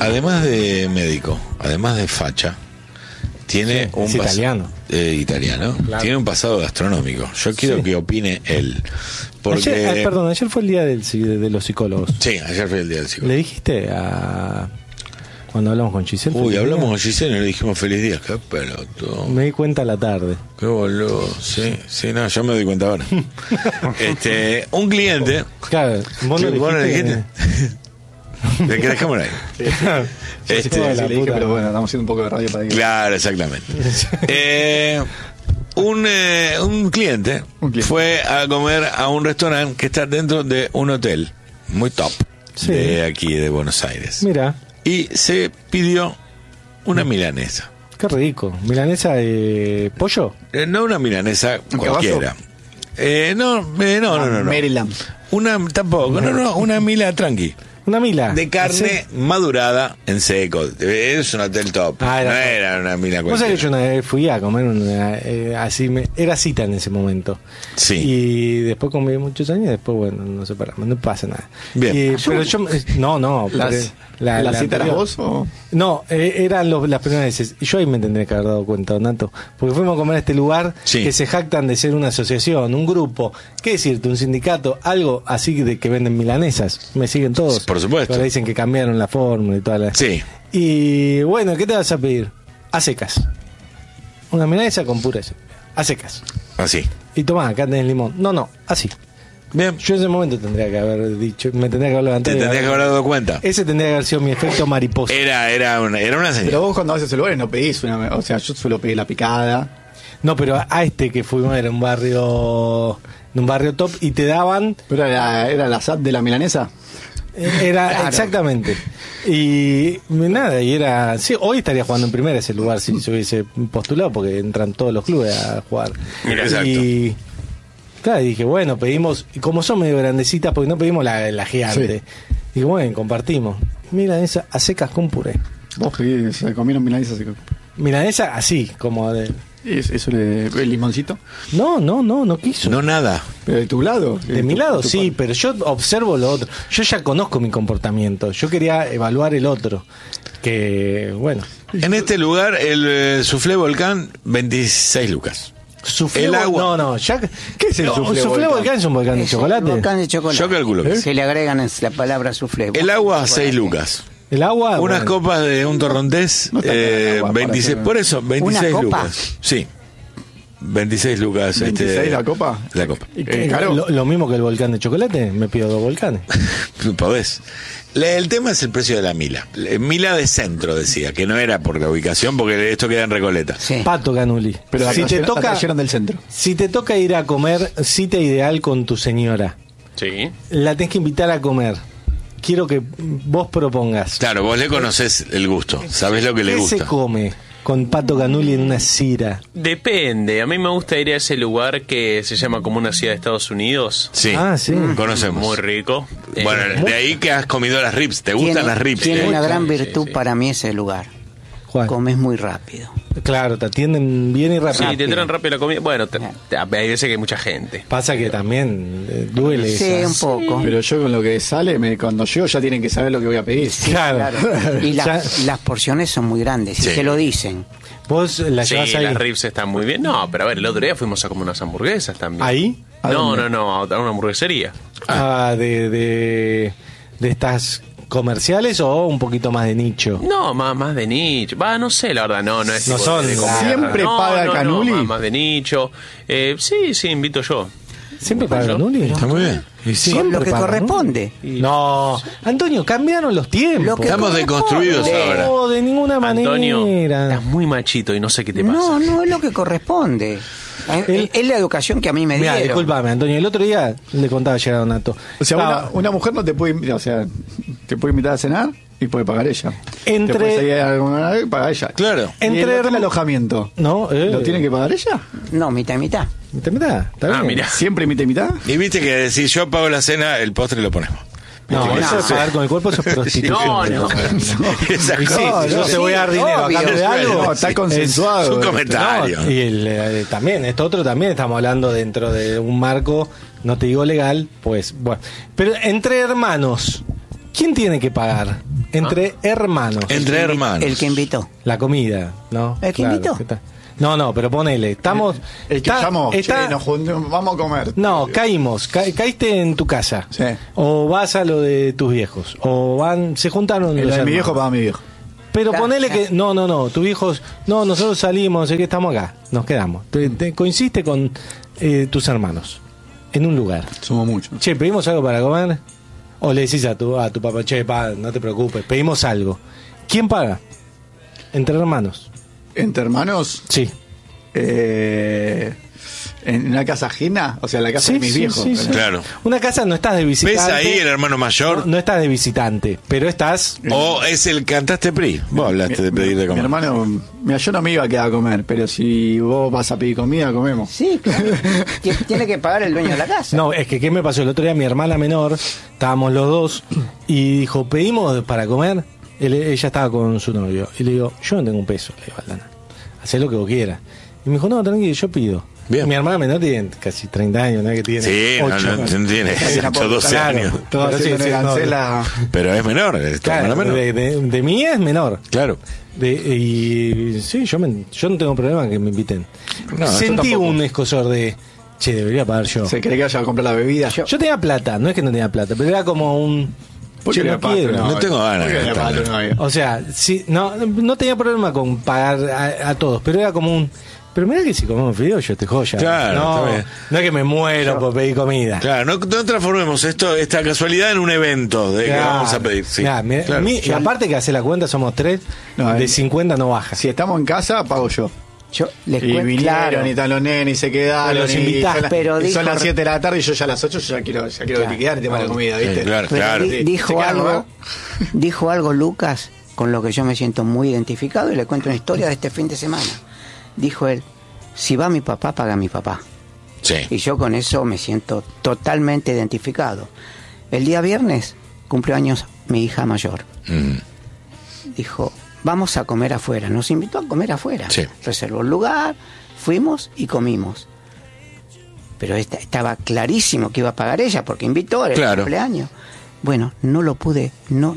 además de médico, además de facha, tiene un italiano. Italiano. Claro. Tiene un pasado gastronómico. Yo quiero que opine él. Porque... ayer fue el día de los psicólogos. Sí, ayer fue el día del psicólogo. ¿Le dijiste cuando hablamos con Giselle? Hablamos con Giselle y le dijimos feliz día. Qué pelotudo. Me di cuenta a la tarde. Qué boludo. Sí, no, yo me doy cuenta ahora. Un cliente. Claro, vos no le dijiste. ¿Le querés cámara ahí? Sí, le dije, pero bueno, estamos haciendo un poco de radio para ir. Claro, exactamente. Un cliente fue a comer a un restaurante que está dentro de un hotel muy top de aquí de Buenos Aires. Mira. Y se pidió una milanesa. Qué rico. ¿Milanesa de pollo? No una milanesa cualquiera. No. Maryland. Tampoco, una mila tranqui. Una mila. De carne madurada en seco. Es un hotel top. No era una mila cualquiera. ¿Vos sabés que yo una vez fui a comer era cita en ese momento? Sí. Y después comí muchos años y después, bueno, nos separamos. No pasa nada. Bien. Pero yo... No. ¿La cita eras vos o...? No, eran las primeras veces. Yo ahí me tendría que haber dado cuenta, Donato. Porque fuimos a comer a este lugar que se jactan de ser una asociación, un grupo. ¿Qué decirte? Un sindicato, algo así de que venden milanesas. ¿Me siguen todos? Por supuesto. Ahora dicen que cambiaron la fórmula y toda la... Sí. Y bueno, ¿qué te vas a pedir? A secas. Una milanesa con pureza. A secas. Así. Y tomá, acá tenés limón. No, así. Bien. Yo en ese momento tendría que haber dicho, me tendría que haber levantado. Te tendrías que haber dado cuenta. Ese tendría que haber sido mi efecto mariposa. Era una señal. Pero vos cuando vas a esos lugares no pedís una... O sea, yo suelo pedir la picada. No, pero a este que fuimos era un barrio top y te daban... ¿Pero era la SAT de la milanesa? Era, claro. Exactamente. Y nada, y era... Sí, hoy estaría jugando en primera ese lugar si se hubiese postulado, porque entran todos los clubes a jugar. Mira, exacto. Y... Claro, dije, bueno, pedimos, y como son medio grandecitas, porque no pedimos la gigante. Sí. Dije, bueno, compartimos. Milanesa a secas con puré. ¿Vos comieron milanesa así? Milanesa así, como de... ¿Eso el limoncito? No quiso. No, nada. ¿Pero de tu lado? De mi lado, sí, pero yo observo lo otro. Yo ya conozco mi comportamiento. Yo quería evaluar el otro. Que, bueno. En este lugar, el soufflé volcán, 26 lucas. El agua. No, ya. ¿Qué es el soufflé? ¿El soufflé volcán es un volcán de chocolate? Volcán de chocolate. Yo calculo que se le agregan la palabra soufflé. El agua, 6 lucas. El agua. Unas copas de un torrontés, 26. Por eso, 26 lucas. Sí. 26 lucas. ¿26 la copa? La copa. Lo mismo que el volcán de chocolate. Me pido 2 volcanes. Podés. El tema es el precio de la mila. Mila de centro, decía, que no era por la ubicación, porque esto queda en Recoleta. Sí. Pato Canuli. Pero si te toca, del centro. Si te toca ir a comer, cita ideal con tu señora. Sí. La tenés que invitar a comer. Quiero que vos propongas. Claro, vos le conocés el gusto. Sabés lo que le gusta. ¿Qué se come con Pato Canuli en una cira? Depende. A mí me gusta ir a ese lugar que se llama como una ciudad de Estados Unidos. Sí. Sí. Conocemos. Muy rico. Bueno, de ahí que has comido las ribs. ¿Te gustan las ribs? Tiene una gran virtud para mí ese lugar. ¿Cuál? Comes muy rápido. Claro, te atienden bien y rápido. Sí, te traen rápido la comida. Bueno, hay veces que hay mucha gente. Pasa que también duele. Sí, un poco. Pero yo con lo que sale, cuando llego ya tienen que saber lo que voy a pedir. Sí, claro. Y las porciones son muy grandes, y te lo dicen. Vos las llevas ahí. Las ribs están muy bien. No, pero a ver, el otro día fuimos a comer unas hamburguesas también. ¿Ahí? No, a una hamburguesería. De estas comerciales o un poquito más de nicho. No, más de nicho. No sé, la verdad, no es. No son. ¿Siempre paga Canuli? Más de nicho. Sí, invito yo. ¿Siempre paga Canuli? Está muy bien. Lo que corresponde. No, Antonio, cambiaron los tiempos. Estamos deconstruidos ahora. No, de ninguna manera. Antonio, estás muy machito y no sé qué te pasa. No es lo que corresponde. Es la educación que a mí me dieron. Discúlpame, Antonio, el otro día le contaba ayer a Donato. O sea, una mujer no te puede invitar, o sea, te puede invitar a cenar y puede pagar ella. Te puede salir a alguna vez y paga ella. Claro. ¿Y el alojamiento? No, ¿lo tiene que pagar ella? No, mitad y mitad. ¿Mitad y mitad? ¿Está bien? Mira. ¿Siempre mitad y mitad? Y viste que si yo pago la cena, el postre lo ponemos. No, eso es pagar con el cuerpo, eso es prostitución. No. Yo te voy a dar dinero a cambio de algo. No, está consensuado. Es un comentario. No, y también, esto otro también estamos hablando dentro de un marco, no te digo legal, pues bueno. Pero entre hermanos, ¿quién tiene que pagar? Entre hermanos. Entre hermanos. El que invitó. La comida, ¿no? ¿El que invitó? No, pero ponele, estamos... El que llamó, nos juntamos, vamos a comer. No, caíste en tu casa. Sí. O vas a lo de tus viejos. O se juntaron El de mi viejo para mi viejo. Pero ponele que... No, tus viejos... No, nosotros salimos, que estamos acá. Nos quedamos. Te coincide con tus hermanos. En un lugar. Somos muchos. Che, ¿pedimos algo para comer? O le decís a tu papá, che, pa, no te preocupes, pedimos algo. ¿Quién paga? Entre hermanos. ¿Entre hermanos? Sí. ¿En una casa ajena? O sea, la casa de mis viejos. Sí. Claro. Una casa no estás de visitante. ¿Ves ahí el hermano mayor? No estás de visitante, pero estás... O es el cantaste PRI. Vos hablaste de pedir de comer. Mi hermano, mira, yo no me iba a quedar a comer, pero si vos vas a pedir comida, comemos. Sí, claro. Tiene que pagar el dueño de la casa. No, es que ¿qué me pasó? El otro día mi hermana menor, estábamos los dos, y dijo, ¿pedimos para comer? Ella estaba con su novio. Y le digo, yo no tengo un peso. Le digo, Aldana, hacé lo que vos quieras. Y me dijo, no, tranquilo, yo pido. Bien. Mi hermana menor tiene casi 30 años, ¿no? Que tiene Sí, 8. no tiene 12 años. Pero es menor. Claro, menor. De mí es menor. Claro. Y sí, yo no tengo problema que me inviten. No, sentí un escosor de... Che, debería pagar yo. ¿Se cree que vaya a comprar la bebida? Yo tenía plata, no es que no tenía plata, pero era como un... Che, no quiero. No tengo ganas. O sea, sí, no tenía problema con pagar a todos, pero era como un... Pero mira que si comemos fideos yo te joya. Claro, no es que me muero por pedir comida. Claro, no transformemos esta casualidad en un evento de que vamos a pedir. Sí. Y aparte que hace la cuenta somos 3, de 50 no baja. Si estamos en casa, pago yo. Yo les y vinieron y tal los nenes y se quedaron los invitás, pero son las 7 de la tarde y yo ya a las 8 ya quiero liquidar el tema de la comida, ¿viste? Claro. Dijo algo Lucas con lo que yo me siento muy identificado y le cuento una historia de este fin de semana. Dijo él, si va mi papá, paga mi papá. Sí. Y yo con eso me siento totalmente identificado. El día viernes cumplió años mi hija mayor. Dijo, vamos a comer afuera. Nos invitó a comer afuera. Sí. Reservó el lugar, fuimos y comimos. Pero estaba clarísimo que iba a pagar ella porque invitó el cumpleaños. Bueno, no pude.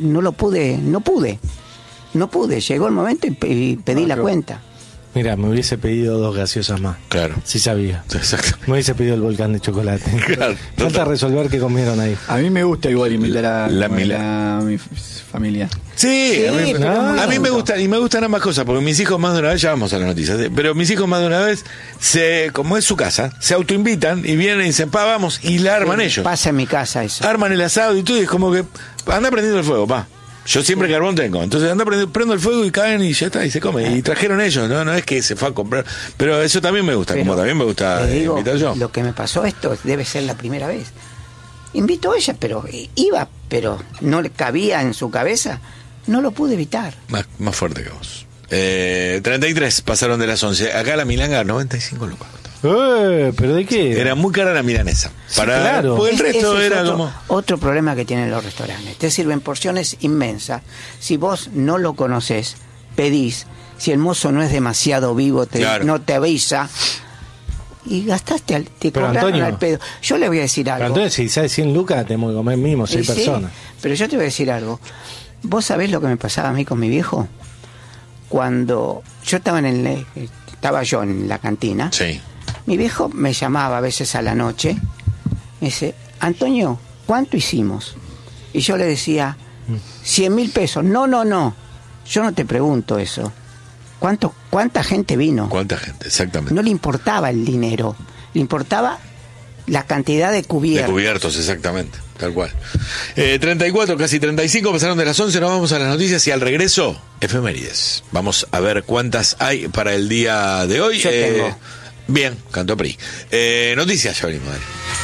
Llegó el momento y pedí la cuenta. Mira, me hubiese pedido 2 gaseosas más. Claro. Sí sabía. Exacto. Me hubiese pedido el volcán de chocolate. Claro. Falta resolver qué comieron ahí. A mí me gusta igual invitar a mi familia. Sí, a mí me gusta, y me gustan ambas cosas, porque mis hijos más de una vez, ya vamos a las noticias, pero mis hijos más de una vez, como es su casa, se autoinvitan y vienen y dicen, vamos, y la arman ellos. Pasa en mi casa eso. Arman el asado y todo, y es como que, anda prendiendo el fuego, pa. Yo siempre carbón tengo, entonces anda prendo el fuego y caen y ya está, y se come. Y trajeron ellos, no es que se fue a comprar, pero eso también me gusta, como también me gusta invitar yo. Lo que me pasó esto debe ser la primera vez. Invitó a ella, pero no le cabía en su cabeza, no lo pude evitar. Más fuerte que vos. 33 pasaron de las 11, acá la milanga 95 lucas. ¿Pero de qué? Era muy cara la milanesa. Claro. Porque el resto era como... Otro problema que tienen los restaurantes. Te sirven porciones inmensas. Si vos no lo conocés, pedís. Si el mozo no es demasiado vivo, no te avisa. Y gastaste, te cobraron al pedo. Yo le voy a decir algo. Pero entonces, si sabes 100 lucas, tenemos que comer mínimo 6 personas. Pero yo te voy a decir algo. ¿Vos sabés lo que me pasaba a mí con mi viejo? Cuando yo estaba yo en la cantina. Sí. Mi viejo me llamaba a veces a la noche, me dice, Antonio, ¿cuánto hicimos? Y yo le decía, 100.000 pesos. No, yo no te pregunto eso. ¿Cuánta gente vino? ¿Cuánta gente? Exactamente. No le importaba el dinero, le importaba la cantidad de cubiertos. De cubiertos, exactamente, tal cual. 34, casi 35 pasaron de las 11, nos vamos a las noticias y al regreso, efemérides. Vamos a ver cuántas hay para el día de hoy. Yo tengo. Bien, cantó PRI. Noticias, ya venimos.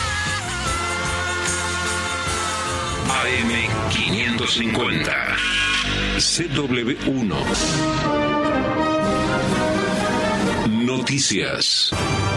AM550 CW1 Noticias.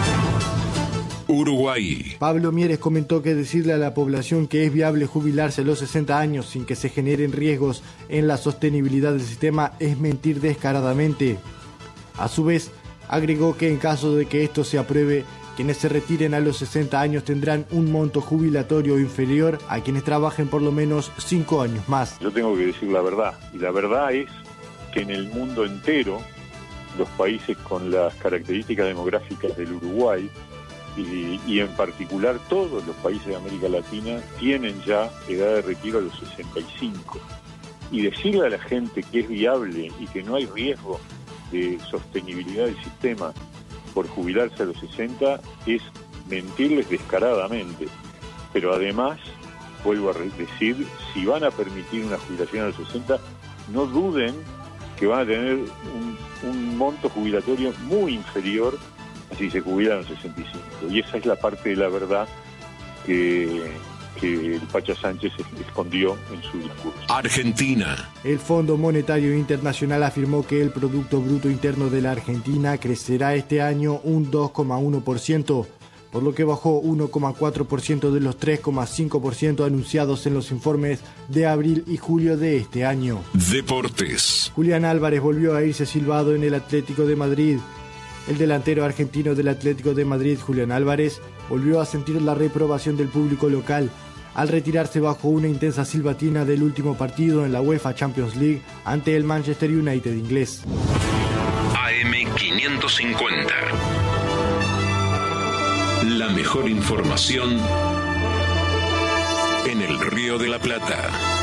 Uruguay. Pablo Mieres comentó que decirle a la población que es viable jubilarse a los 60 años sin que se generen riesgos en la sostenibilidad del sistema es mentir descaradamente. A su vez, agregó que en caso de que esto se apruebe, Quienes se retiren a los 60 años tendrán un monto jubilatorio inferior a quienes trabajen por lo menos 5 años más. Yo tengo que decir la verdad, y la verdad es que en el mundo entero, los países con las características demográficas del Uruguay, y en particular todos los países de América Latina, tienen ya edad de retiro a los 65. Y decirle a la gente que es viable y que no hay riesgo de sostenibilidad del sistema por jubilarse a los 60 es mentirles descaradamente. Pero además, vuelvo a decir, si van a permitir una jubilación a los 60, no duden que van a tener un monto jubilatorio muy inferior a si se jubilan a los 65. Y esa es la parte de la verdad que el Pacha Sánchez escondió en su discurso. Argentina. El Fondo Monetario Internacional afirmó que el Producto Bruto Interno de la Argentina crecerá este año un 2,1%, por lo que bajó 1,4% de los 3,5% anunciados en los informes de abril y julio de este año. Deportes. Julián Álvarez volvió a irse silbado en el Atlético de Madrid. El delantero argentino del Atlético de Madrid, Julián Álvarez, volvió a sentir la reprobación del público local al retirarse bajo una intensa silbatina del último partido en la UEFA Champions League ante el Manchester United inglés. AM550. La mejor información en el Río de la Plata.